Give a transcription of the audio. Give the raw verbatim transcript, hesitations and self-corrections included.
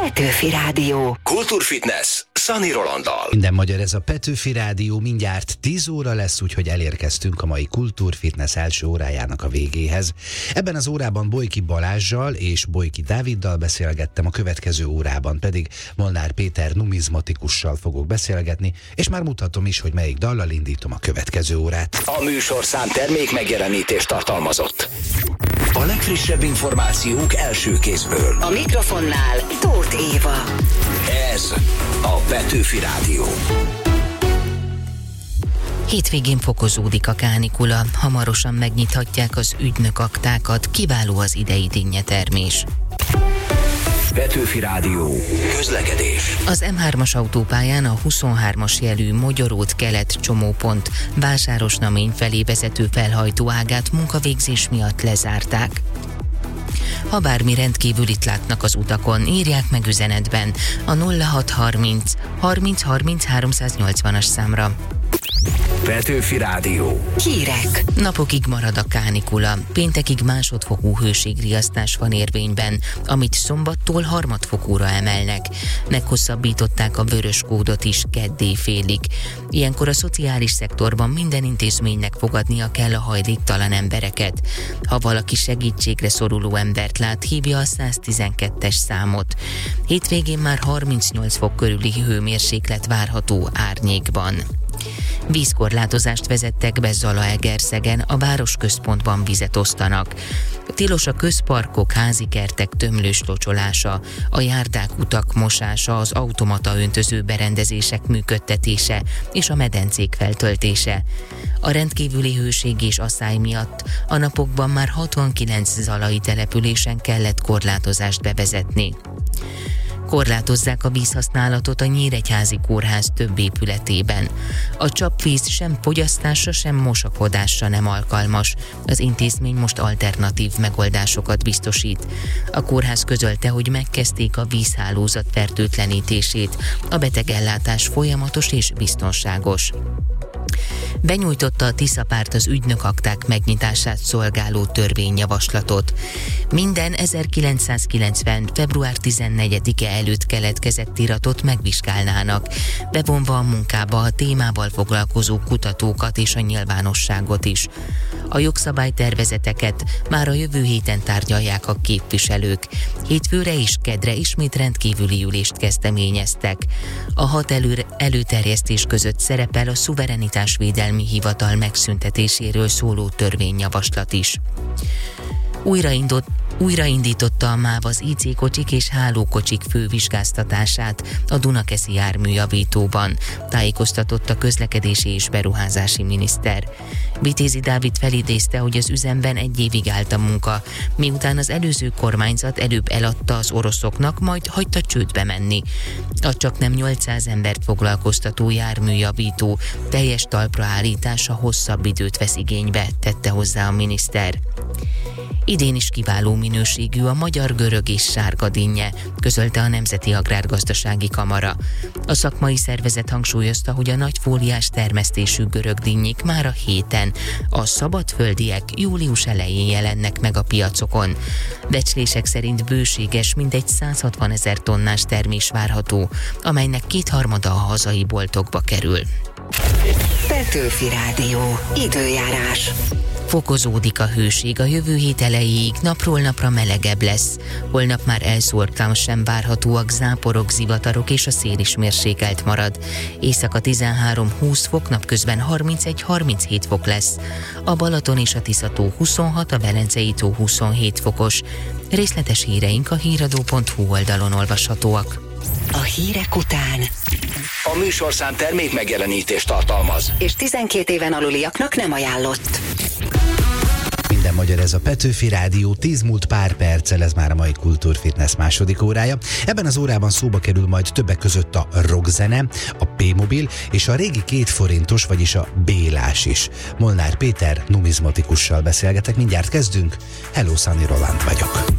Petőfi Rádió. Kultúrfitness Szani Rolanddal. Minden magyar, ez a Petőfi Rádió, mindjárt tíz óra lesz, úgyhogy elérkeztünk a mai Kultúrfitness első órájának a végéhez. Ebben az órában Bojki Balázssal és Bojki Dáviddal beszélgettem, a következő órában pedig Molnár Péter numizmatikussal fogok beszélgetni, és már mutatom is, hogy melyik dallal indítom a következő órát. A műsorszám termék megjelenítést tartalmazott. A legfrissebb információk első kézből. A mikrofonnál Tóth Éva. Ez a Petőfi Rádió. Hétvégén fokozódik a kánikula, hamarosan megnyithatják az ügynökaktákat, kiváló az idei dinnyetermés. Petőfi Rádió. Közlekedés. Az em hármas autópályán a huszonhármas jelű Mogyoród kelet csomópont Vásárosnamény felé vezető felhajtó ágát munkavégzés miatt lezárták. Ha bármi rendkívülit látnak az utakon, írják meg üzenetben a nulla hat harminc harminc harminc háromszáznyolcvanas számra. Petőfi Rádió. Hírek. Napokig marad a kánikula. Péntekig másodfokú hőségriasztás van érvényben, amit szombattól harmadfokúra emelnek. Meghosszabbították a vörös kódot is keddé félig. Ilyenkor a szociális szektorban minden intézménynek fogadnia kell a hajléktalan embereket. Ha valaki segítségre szoruló embert lát, hívja a száztizenkettes számot. Hétvégén már harmincnyolc fok körüli hőmérséklet várható árnyékban. Vízkorlátozást vezettek be Zalaegerszegen, a városközpontban vizet osztanak. Tilos a közparkok, házi kertek tömlős locsolása, a járdák, utak mosása, az automata öntöző berendezések működtetése és a medencék feltöltése. A rendkívüli hőség és asszály miatt a napokban már hatvankilenc zalai településen kellett korlátozást bevezetni. Korlátozzák a vízhasználatot a Nyíregyházi Kórház több épületében. A csapvíz sem fogyasztásra, sem mosakodásra nem alkalmas. Az intézmény most alternatív megoldásokat biztosít. A kórház közölte, hogy megkezdték a vízhálózat fertőtlenítését. A betegellátás folyamatos és biztonságos. Benyújtotta a Tisza párt az ügynökakták megnyitását szolgáló törvényjavaslatot. Minden ezerkilencszázkilencven. február tizennegyedike előtt keletkezett iratot megvizsgálnának, bevonva a munkába a témával foglalkozó kutatókat és a nyilvánosságot is. A jogszabálytervezeteket már a jövő héten tárgyalják a képviselők. Hétfőre és kedre ismét rendkívüli ülést kezdeményeztek. A hat elő, előterjesztés között szerepel a szuverenitásvédelmi hivatal megszüntetéséről szóló törvényjavaslat is. Újraindult Újraindította a MÁV az í cé kocsik és hálókocsik fővizsgáztatását a Dunakeszi járműjavítóban, tájékoztatott a közlekedési és beruházási miniszter. Vitézi Dávid felidézte, hogy az üzemben egy évig állt a munka, miután az előző kormányzat előbb eladta az oroszoknak, majd hagyta csődbe menni. A csaknem nyolcszáz embert foglalkoztató járműjavító teljes talpra állítása hosszabb időt vesz igénybe, tette hozzá a miniszter. Idén is kiváló minőségű a magyar görög és sárga dinnye, közölte a Nemzeti Agrárgazdasági Kamara. A szakmai szervezet hangsúlyozta, hogy a nagyfóliás termesztésű görög dinnyik már a héten, a szabadföldiek július elején jelennek meg a piacokon. Becslések szerint bőséges, mintegy száz hatvan ezer tonnás termés várható, amelynek kétharmada a hazai boltokba kerül. Petőfi Rádió. Időjárás. Fokozódik a hőség, a jövő hét elejéig napról napra melegebb lesz. Holnap már elszórtan sem várhatóak záporok, zivatarok és a szél is mérsékelt marad. Éjszaka tizenhárom-húsz fok, napközben harmincegy-harminchét fok lesz. A Balaton és a Tisza-tó huszonhat, a Velencei tó huszonhét fokos. Részletes híreink a híradó pont hu oldalon olvashatóak. A hírek után A műsorszám termék megjelenítést tartalmaz. és tizenkét éven aluliaknak nem ajánlott. Minden magyar, ez a Petőfi Rádió, tíz múlt pár perccel, ez már a mai Kultúrfitness második órája. Ebben az órában szóba kerül majd többek között a rockzene, a P-mobil és a régi két forintos, vagyis a Bélás is. Molnár Péter numizmatikussal beszélgetek, mindjárt kezdünk. Hello, Szani Roland vagyok.